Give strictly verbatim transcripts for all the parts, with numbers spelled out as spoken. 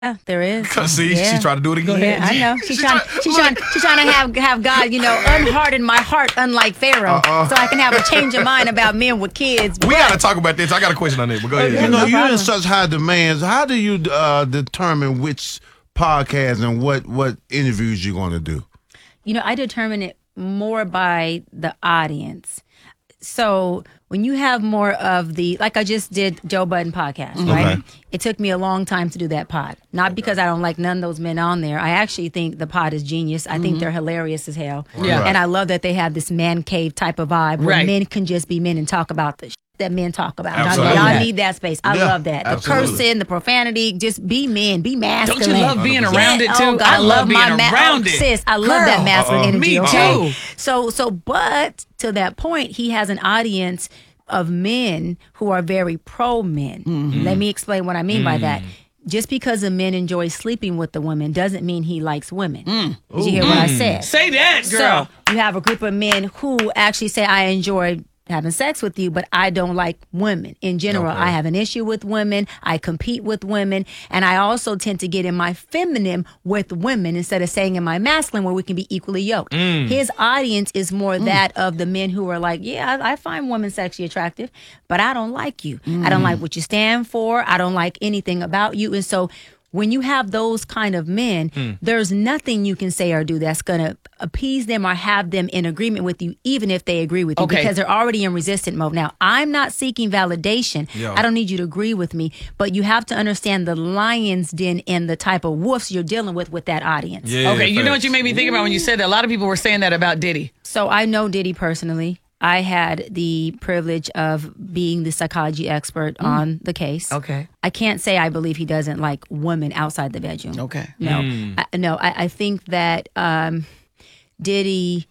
Yeah, there is. See, yeah. she's trying to do it again. Yeah, I know. She's trying. She's trying. She's trying to have have God, you know, unharden my heart, unlike Pharaoh, uh-uh. so I can have a change of mind about men with kids. We got to talk about this. I got a question on it, but go ahead. You know, no you're in such high demands. How do you uh, determine which podcast and what what interviews you're going to do? You know, I determine it more by the audience. So when you have more of the, like I just did Joe Budden podcast, mm-hmm. right? Okay. It took me a long time to do that pod. Not okay. because I don't like none of those men on there. I actually think the pod is genius. I mm-hmm. think they're hilarious as hell. Yeah. Right. And I love that they have this man cave type of vibe where right. men can just be men and talk about the shit that men talk about. Absolutely. Y'all need that space. I yeah, love that. The absolutely. cursing, the profanity, just be men, be masculine. Don't you love being around yeah. it too? Oh, God, I, I love, love being my ma- around oh, it. Sis, I love Girl, that masculine uh-uh. energy. Me okay? too. So, so, but to that point, he has an audience of men who are very pro men. Mm-hmm. Let me explain what I mean mm. by that. Just because a man enjoys sleeping with the woman doesn't mean he likes women. Mm. Did you hear mm. what I said? Say that, girl. So you have a group of men who actually say, I enjoy having sex with you, but I don't like women. In general, okay. I have an issue with women. I compete with women. And I also tend to get in my feminine with women instead of saying in my masculine where we can be equally yoked. Mm. His audience is more mm. that of the men who are like, yeah, I, I find women sexually attractive, but I don't like you. Mm. I don't like what you stand for. I don't like anything about you. And so when you have those kind of men, mm. there's nothing you can say or do that's going to appease them or have them in agreement with you, even if they agree with you, okay. because they're already in resistant mode. Now, I'm not seeking validation. Yo. I don't need you to agree with me, but you have to understand the lion's den and the type of wolves you're dealing with with that audience. Yeah, okay, you know what you made me think about when you said that? A lot of people were saying that about Diddy. So I know Diddy personally. I had the privilege of being the psychology expert mm. on the case. Okay. I can't say I believe he doesn't like women outside the bedroom. Okay. No. Mm. I, no, I, I think that um, Diddy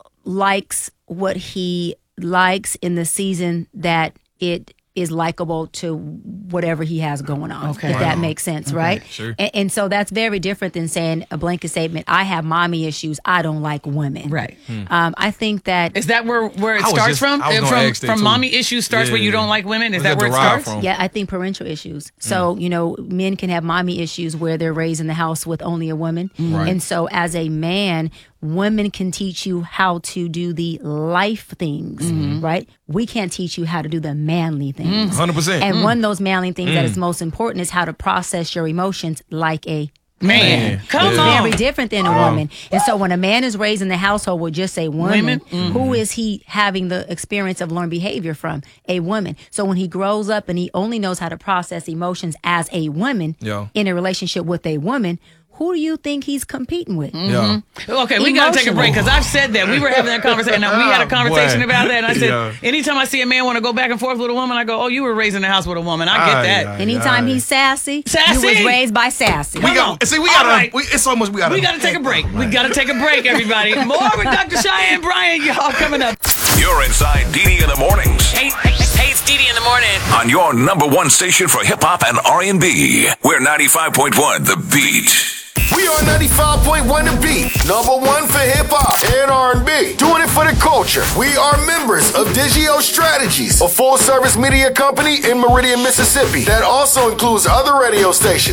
likes what he likes in the season that it is likable to whatever he has going on, okay. if right that on. makes sense, okay. right? Sure. And, and so that's very different than saying a blanket statement, I have mommy issues, I don't like women. Right. Hmm. Um, I think that... Is that where, where it starts just, from? From, from mommy issues starts yeah. where you don't like women? Is that, that where it starts? From? Yeah, I think parental issues. So, mm. you know, men can have mommy issues where they're raised in the house with only a woman. Mm. Right. And so as a man, women can teach you how to do the life things, mm-hmm. right? We can't teach you how to do the manly things. one hundred percent. And mm. one of those manly things mm. that is most important is how to process your emotions like a man. man. Come it's on. very different than a woman. And so when a man is raised in the household with just a woman, women? Mm-hmm. who is he having the experience of learned behavior from? A woman. So when he grows up and he only knows how to process emotions as a woman yeah. in a relationship with a woman, who do you think he's competing with? Yeah. Okay, we got to take a break because I've said that. We were having that conversation. And we had a conversation about that. And I said, yeah. anytime I see a man want to go back and forth with a woman, I go, oh, you were raised in the house with a woman. I get aye, that. Aye, Anytime aye. he's sassy, sassy, you was raised by sassy. We got, see, we got right. we, it's so much we got to We got to take a break. We got to take a break, everybody. More with Doctor Cheyenne Bryant, y'all, coming up. You're inside Didi in the mornings. Hey, hey, hey, it's Didi in the morning. On your number one station for hip hop and R and B. We're ninety-five point one The Beat. We are ninety-five point one The Beat, number one for hip-hop and R and B. Doing it for the culture. We are members of Digio Strategies, a full-service media company in Meridian, Mississippi that also includes other radio stations.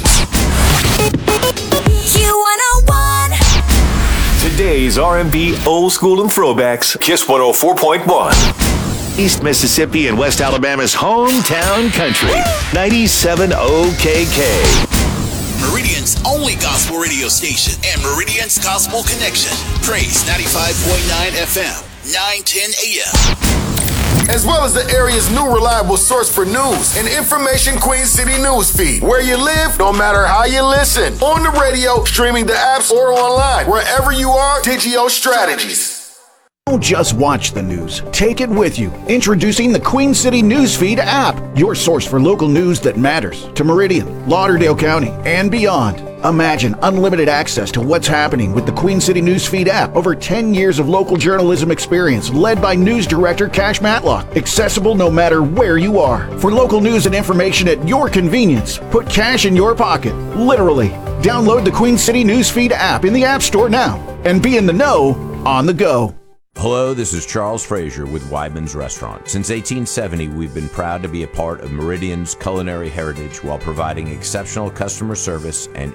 Q one oh one. Today's R and B, old school and throwbacks. Kiss one oh four point one. East Mississippi and West Alabama's hometown country. ninety-seven O K K. Meridian's only gospel radio station and Meridian's Gospel Connection. Praise ninety-five point nine F M, nine ten A M. As well as the area's new reliable source for news and information, Queen City News Feed. Where you live, no matter how you listen. On the radio, streaming the apps, or online. Wherever you are, Digio Strategies. Don't just watch the news. Take it with you. Introducing the Queen City Newsfeed app, your source for local news that matters to Meridian, Lauderdale County, and beyond. Imagine unlimited access to what's happening with the Queen City Newsfeed app. Over ten years of local journalism experience led by news director Cash Matlock. Accessible no matter where you are. For local news and information at your convenience, put cash in your pocket, literally. Download the Queen City Newsfeed app in the App Store now and be in the know on the go. Hello, this is Charles Frazier with Weidman's Restaurant. Since eighteen seventy, we've been proud to be a part of Meridian's culinary heritage while providing exceptional customer service and